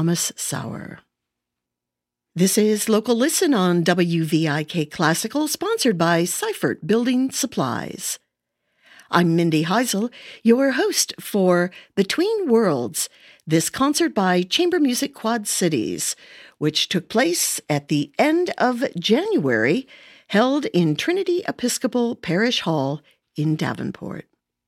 Thomas Sauer. This is Local Listen on WVIK Classical, sponsored by Seifert Building Supplies. I'm Mindy Heisel, your host for Between Worlds, this concert by Chamber Music Quad Cities, which took place at the end of January, held in Trinity Episcopal Parish Hall in Davenport.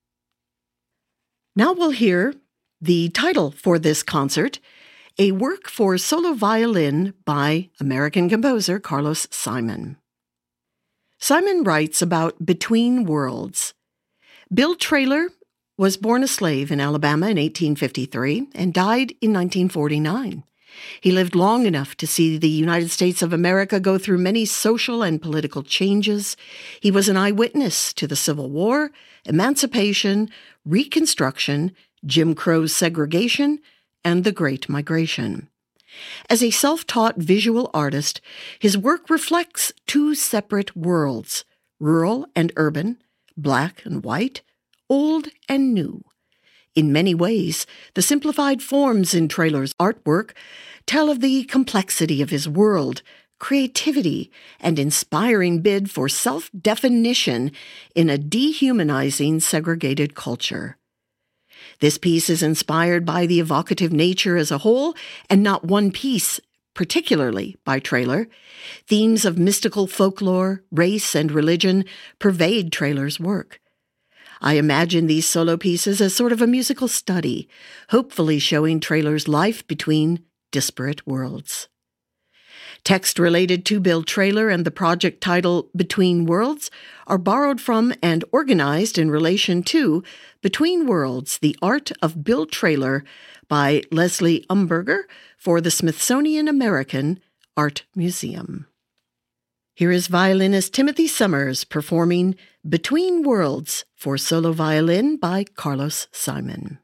Now we'll hear the title for this concert, a work for solo violin by American composer Carlos Simon. Simon writes about Between Worlds. Bill Traylor was born a slave in Alabama in 1853 and died in 1949. He lived long enough to see the United States of America go through many social and political changes. He was an eyewitness to the Civil War, Emancipation, Reconstruction, Jim Crow's segregation, and the Great Migration. As a self-taught visual artist, his work reflects two separate worlds, rural and urban, black and white, old and new. In many ways, the simplified forms in Traylor's artwork tell of the complexity of his world, creativity, and inspiring bid for self-definition in a dehumanizing, segregated culture. This piece is inspired by the evocative nature as a whole, and not one piece, particularly by Traylor. Themes of mystical folklore, race, and religion pervade Traylor's work. I imagine these solo pieces as sort of a musical study, hopefully showing Traylor's life between disparate worlds. Text related to Bill Traylor and the project title Between Worlds are borrowed from and organized in relation to Between Worlds, The Art of Bill Traylor by Leslie Umberger for the Smithsonian American Art Museum. Here is violinist Timothy Summers performing Between Worlds for solo violin by Carlos Simon.